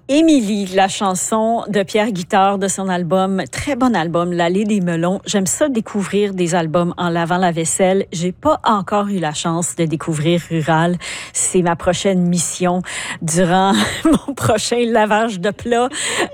Émilie, la chanson de Pierre Guitard de son album, très bon album, L'Allée des Melons. J'aime ça découvrir des albums en lavant la vaisselle. J'ai pas encore eu la chance de découvrir Rural. C'est ma prochaine mission durant mon prochain lavage de plats.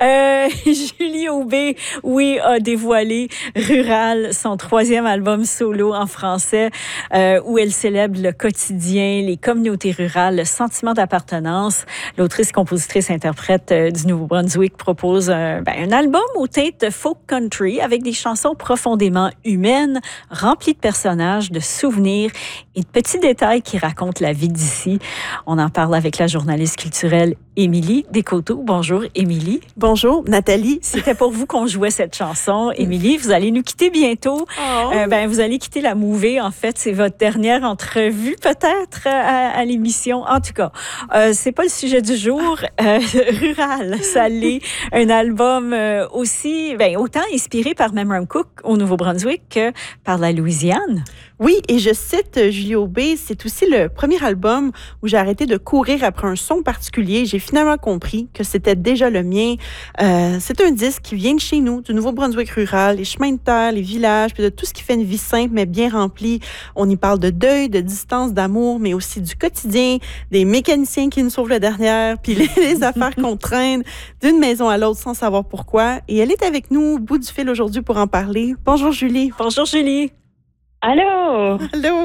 Julie Aubé, oui, a dévoilé Rural, son troisième album solo en français, où elle célèbre le quotidien, les communautés rurales, le sentiment d'appartenance. L'autrice, compositrice, interprète du Nouveau-Brunswick propose un album aux teintes de folk country avec des chansons profondément humaines, remplies de personnages, de souvenirs et de petits détails qui racontent la vie d'ici. On en parle avec la journaliste culturelle Émilie Descoteaux. Bonjour, Émilie. Bonjour, Nathalie. C'était pour vous qu'on jouait cette chanson. Émilie, vous allez nous quitter bientôt. Oh. Vous allez quitter la Mouvée. En fait, c'est votre dernière entrevue, peut-être, à l'émission. En tout cas, c'est pas le sujet du jour. Rural, ça l'est. Un album aussi, autant inspiré par Memram Cook au Nouveau-Brunswick que par la Louisiane. Oui, et je cite Julie Aubé, c'est aussi le premier album où j'ai arrêté de courir après un son particulier. J'ai finalement compris que c'était déjà le mien. C'est un disque qui vient de chez nous, du Nouveau-Brunswick rural, les chemins de terre, les villages, puis de tout ce qui fait une vie simple mais bien remplie. On y parle de deuil, de distance, d'amour, mais aussi du quotidien, des mécaniciens qui nous sauvent le derrière, puis les affaires qu'on traîne d'une maison à l'autre sans savoir pourquoi. Et elle est avec nous au bout du fil aujourd'hui pour en parler. Bonjour Julie. Bonjour Julie. Allô? Allô?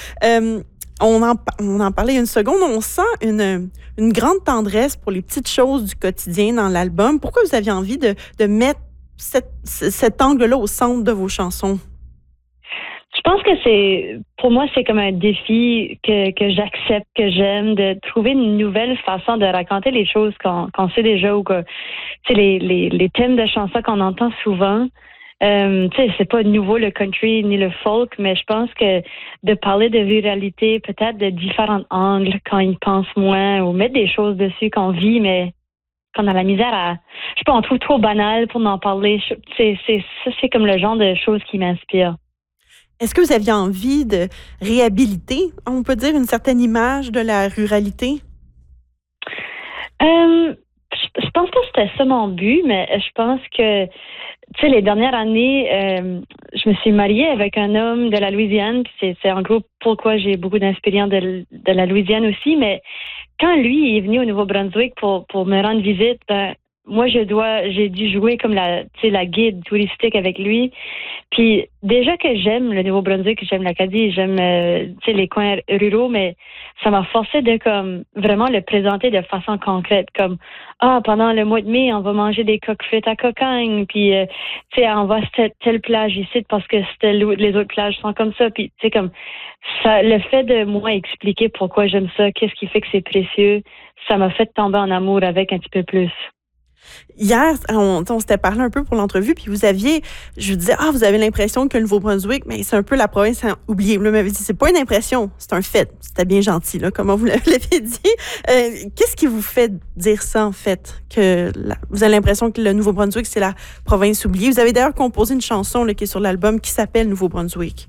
On en parlait il y a une seconde. On sent une grande tendresse pour les petites choses du quotidien dans l'album. Pourquoi vous aviez envie de mettre cet angle-là au centre de vos chansons? Je pense que pour moi, c'est comme un défi que j'accepte, que j'aime, de trouver une nouvelle façon de raconter les choses qu'on sait déjà ou que, les thèmes de chansons qu'on entend souvent. C'est pas nouveau le country ni le folk, mais je pense que de parler de viralité, peut-être de différents angles quand ils pensent moins, ou mettre des choses dessus qu'on vit, mais qu'on a la misère à... Je sais pas, on trouve trop banal pour en parler. C'est comme le genre de choses qui m'inspirent. Est-ce que vous aviez envie de réhabiliter, on peut dire, une certaine image de la ruralité? Je pense pas que c'était ça mon but, mais je pense que les dernières années, je me suis mariée avec un homme de la Louisiane. Puis c'est en gros pourquoi j'ai beaucoup d'inspiration de la Louisiane aussi. Mais quand lui est venu au Nouveau-Brunswick pour me rendre visite, moi j'ai dû jouer comme la guide touristique avec lui. Puis déjà que j'aime le Nouveau-Brunswick, j'aime l'Acadie, j'aime les coins ruraux, mais ça m'a forcé de comme vraiment le présenter de façon concrète, comme pendant le mois de mai, on va manger des coques frites à cocagne, puis on va à telle plage ici parce que les autres plages sont comme ça, puis comme ça, le fait de moi expliquer pourquoi j'aime ça, qu'est-ce qui fait que c'est précieux, ça m'a fait tomber en amour avec un petit peu plus. Hier, on s'était parlé un peu pour l'entrevue, puis je vous disais, vous avez l'impression que le Nouveau-Brunswick, mais c'est un peu la province oubliée. Vous m'avez dit, c'est pas une impression, c'est un fait. C'était bien gentil, là, comment vous l'avez dit. Qu'est-ce qui vous fait dire ça, en fait, vous avez l'impression que le Nouveau-Brunswick, c'est la province oubliée? Vous avez d'ailleurs composé une chanson là, qui est sur l'album qui s'appelle Nouveau-Brunswick.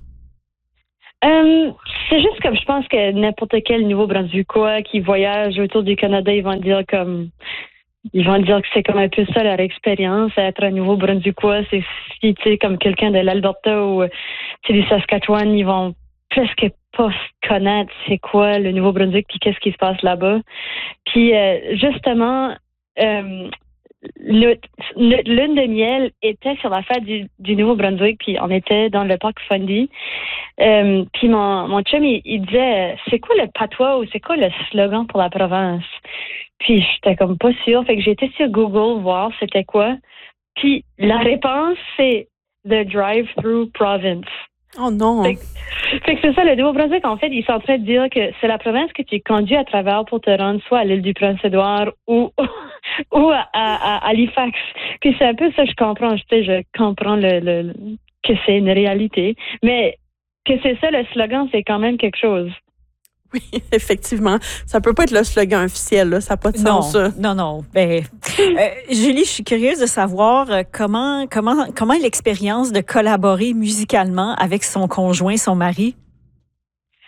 C'est juste comme je pense que n'importe quel Nouveau-Brunswickois qui voyage autour du Canada, ils vont dire que c'est comme un peu ça leur expérience, être un Nouveau-Brunswickois. C'est si tu sais comme quelqu'un de l'Alberta ou du Saskatchewan, ils vont presque pas connaître c'est quoi le Nouveau-Brunswick puis qu'est-ce qui se passe là-bas. Puis justement, notre lune de miel était sur la fête du Nouveau-Brunswick, puis on était dans le parc Fundy. Puis mon chum, il disait, c'est quoi le patois ou c'est quoi le slogan pour la province? Puis j'étais comme pas sûre, fait que j'ai été sur Google voir c'était quoi. Puis la réponse, c'est The Drive-Through Province. Oh non! Fait que c'est ça, le Nouveau-Brunswick, en fait, ils sont en train de dire que c'est la province que tu conduis à travers pour te rendre soit à l'île du Prince-Édouard ou à Halifax. Puis c'est un peu ça que je comprends. Je comprends que c'est une réalité. Mais que c'est ça, le slogan, c'est quand même quelque chose. Oui, effectivement. Ça peut pas être le slogan officiel, là. Ça n'a pas de sens, ça. Non. Julie, je suis curieuse de savoir comment est l'expérience de collaborer musicalement avec son conjoint, son mari?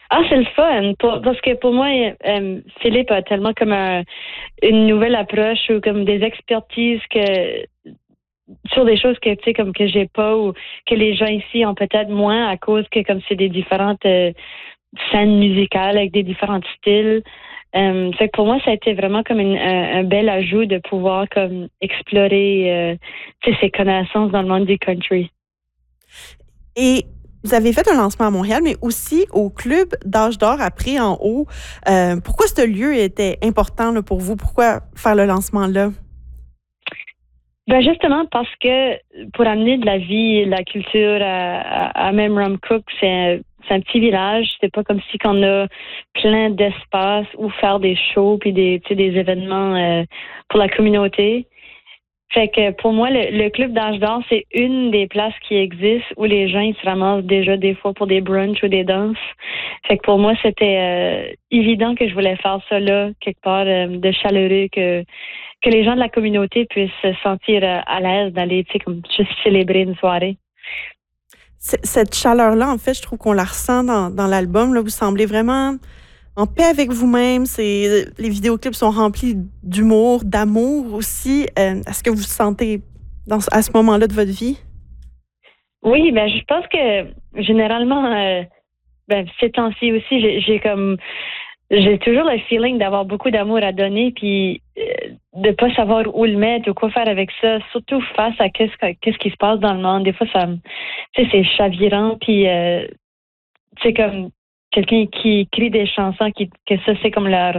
Ah, c'est le fun. Parce que pour moi, Philippe a tellement comme une nouvelle approche ou comme des expertises sur des choses que tu sais comme que j'ai pas ou que les gens ici ont peut-être moins à cause que comme c'est des différentes scènes musicales avec des différents styles. Fait que pour moi, ça a été vraiment comme un bel ajout de pouvoir comme explorer tu sais, ses connaissances dans le monde du country. Et vous avez fait un lancement à Montréal, mais aussi au club d'Âge d'or à Pré-en-Haut. Pourquoi ce lieu était important là, pour vous? Pourquoi faire le lancement là? Ben justement parce que pour amener de la vie, de la culture à même Rumcook, c'est un petit village. C'est pas comme si qu'on a plein d'espace où faire des shows puis des tu sais, des événements pour la communauté. Fait que pour moi, le club d'âge d'or, c'est une des places qui existent où les gens ils se ramassent déjà des fois pour des brunchs ou des danses. Fait que pour moi, c'était évident que je voulais faire ça là, quelque part de chaleureux, que les gens de la communauté puissent se sentir à l'aise d'aller, tu sais, comme juste célébrer une soirée. Cette chaleur-là, en fait, je trouve qu'on la ressent dans l'album. Là, vous semblez vraiment en paix avec vous-même. Les vidéoclips sont remplis d'humour, d'amour aussi. Est-ce que vous sentez à ce moment-là de votre vie? Oui, ben je pense que généralement, ben, ces temps-ci aussi, j'ai toujours le feeling d'avoir beaucoup d'amour à donner, puis de pas savoir où le mettre ou quoi faire avec ça, surtout face à qu'est-ce qui se passe dans le monde. Des fois, tu sais, c'est chavirant, puis c'est comme quelqu'un qui écrit des chansons que ça, c'est comme leur